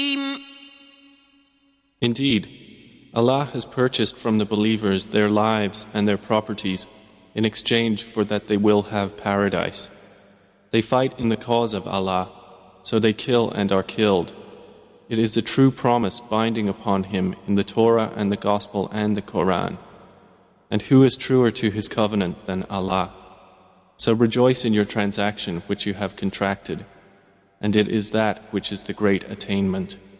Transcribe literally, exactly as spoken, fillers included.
Indeed, Allah has purchased from the believers their lives and their properties in exchange for that they will have paradise. They fight in the cause of Allah, so they kill and are killed. It is a true promise binding upon him in the Torah and the Gospel and the Quran. And who is truer to his covenant than Allah? So rejoice in your transaction which you have contracted, and it is that which is the great attainment.